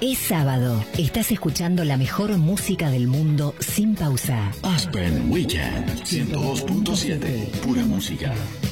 Es sábado. Estás escuchando la mejor música del mundo sin pausa. Aspen Weekend 102.7. Pura música.